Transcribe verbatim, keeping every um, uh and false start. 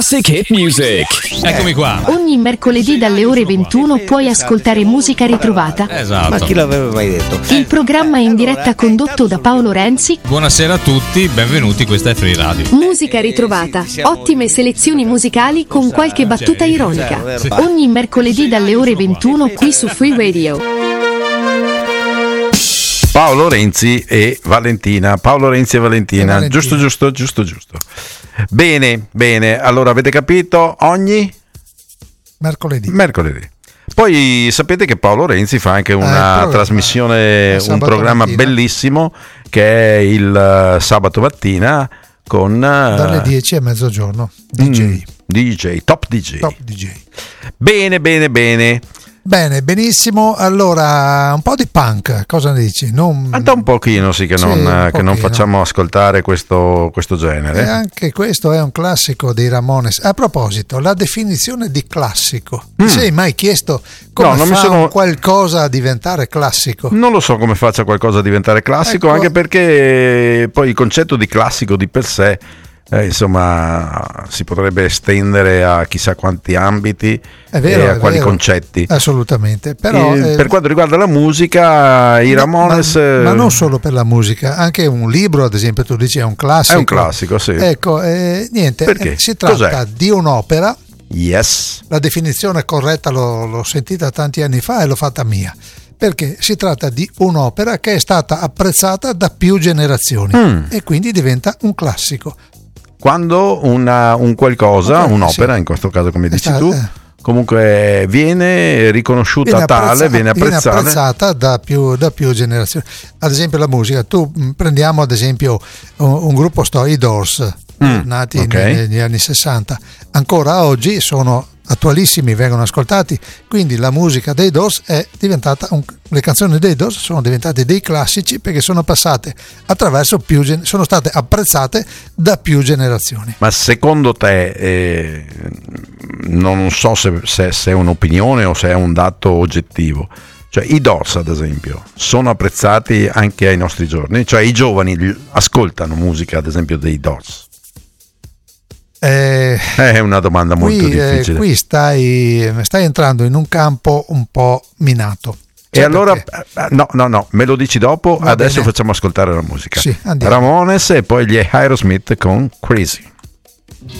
Classic Hit Music. Eccomi qua. Ogni mercoledì dalle ore ventuno puoi ascoltare Musica Ritrovata. Esatto. Ma chi l'aveva mai detto? Il programma è in diretta condotto da Paolo Renzi. Buonasera a tutti, benvenuti, questa è Free Radio. Musica Ritrovata. Ottime selezioni musicali con qualche battuta ironica. Ogni mercoledì dalle ore ventuno qui su Free Radio. Paolo Renzi e Valentina. Paolo Renzi e Valentina. E Valentina. Giusto, giusto, giusto, giusto. Bene, bene. Allora, avete capito? Ogni Mercoledì. mercoledì. Poi sapete che Paolo Renzi fa anche una Eh, trasmissione, eh, un programma mattina. bellissimo che è il uh, sabato mattina con uh, Dalle dieci a mezzogiorno. D J. mm, D J, top D J. Top D J. Bene, bene, bene. Bene, benissimo. Allora, un po' di punk, cosa ne dici? Non... Anda un pochino, sì, che, Sì, non, un che non pochino. facciamo ascoltare questo, questo E genere. anche questo è un classico dei Ramones. A proposito, la definizione di classico. Ti Mm. sei mai chiesto come No, non mi fa sono- un qualcosa a diventare classico? Non lo so come faccia qualcosa a diventare classico, Ecco. anche perché poi il concetto di classico di per sé, eh, insomma, si potrebbe estendere a chissà quanti ambiti È vero, e a è quali vero. concetti. Assolutamente. Però, Eh, eh, per quanto riguarda la musica, i no, Ramones... ma, eh, ma non solo per la musica, anche un libro, ad esempio, tu dici è un classico. È un classico, sì. Ecco, eh, niente, Perché? eh, si tratta Cos'è? di un'opera. Yes. La definizione corretta l'ho, l'ho sentita tanti anni fa e l'ho fatta mia, perché si tratta di un'opera che è stata apprezzata da più generazioni Mm. e quindi diventa un classico. Quando una, un qualcosa, Ok, un'opera, sì. in questo caso come È dici sta- tu, eh. comunque viene riconosciuta Viene tale, apprezza- viene apprezzata. apprezzata da più, da più generazioni. Ad esempio la musica, tu mh, prendiamo ad esempio un, un gruppo storico, i Doors, Mm, nati ok. ne- negli anni sessanta, ancora oggi sono attualissimi, vengono ascoltati, quindi la musica dei Doors è diventata un, le canzoni dei Doors sono diventate dei classici perché sono passate attraverso più gen- sono state apprezzate da più generazioni. Ma secondo te, eh, non so se, se- se è un'opinione o se è un dato oggettivo, cioè i Doors ad esempio sono apprezzati anche ai nostri giorni, cioè i giovani gli- ascoltano musica ad esempio dei Doors? Eh, È una domanda molto qui, eh, difficile. qui stai, stai entrando in un campo un po' minato. E Cioè, allora, perché- eh, no, no, no, me lo dici dopo, Va adesso bene. facciamo ascoltare la musica. Sì, andiamo. Ramones e poi gli Aerosmith con Crazy.